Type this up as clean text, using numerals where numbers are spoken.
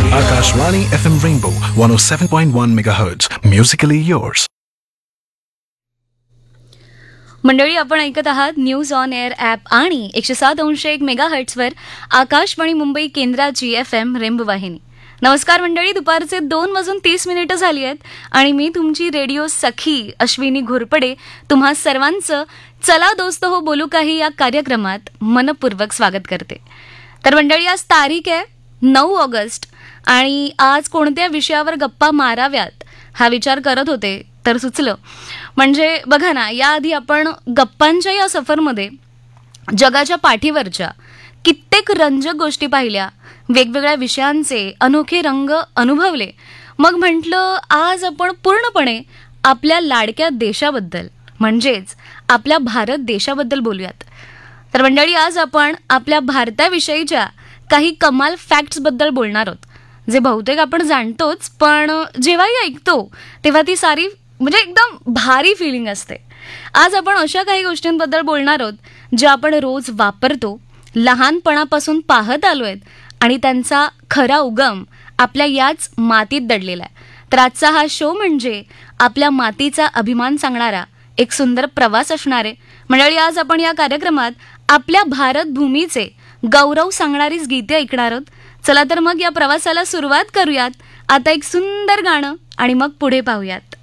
Akashvani FM Rainbow 107.1 MHz. Musically yours. मंडळी, आपण ऐकत आहात न्यूज ऑन एअर ॲप आणि 107.1 मेगाहर्ट्झवर आकाशवाणी मुंबई केंद्राची FM रेनबो वाहिनी. नमस्कार मंडळी, दुपारचे 2:30 झाली आहेत आणि मी तुमची रेडिओ सखी अश्विनी घोरपडे तुम्हा सर्वांचं चला दोस्त हो बोलू काही या कार्यक्रमात मनपूर्वक स्वागत करते. तर मंडळी, आज तारीख आहे 9 ऑगस्ट आणि आज कोणत्या विषयावर गप्पा माराव्यात हा विचार करत होते तर सुचलं. म्हणजे बघा ना, याआधी आपण गप्पांच्या या सफरमध्ये जगाच्या पाठीवरच्या कित्येक रंजक गोष्टी पाहिल्या, वेगवेगळ्या विषयांचे अनोखे रंग अनुभवले. मग म्हटलं आज आपण पूर्णपणे आपल्या लाडक्या देशाबद्दल म्हणजेच आपल्या भारत देशाबद्दल बोलूयात. तर मंडळी, आज आपण आपल्या भारताविषयीच्या काही कमाल फॅक्ट्सबद्दल बोलणार आहोत, जे बहुतेक आपण जाणतोच, पण जेव्हाही ऐकतो तेव्हा ती सारी म्हणजे एकदम भारी फिलिंग असते. आज आपण अशा काही गोष्टींबद्दल बोलणार आहोत ज्या आपण रोज वापरतो, लहानपणापासून पाहत आलो आहेत आणि त्यांचा खरा उगम आपल्या याच मातीत दडलेला आहे. तर आजचा हा शो म्हणजे आपल्या मातीचा अभिमान सांगणारा एक सुंदर प्रवास असणार आहे. मंडळी, आज आपण या कार्यक्रमात आपल्या भारत भूमीचे गौरव सांगणारीच गीते ऐकणार आहोत. चला तर मग या प्रवासाला सुरुवात करूयात. आता एक सुंदर गाणं आणि मग पुढे पाहूयात.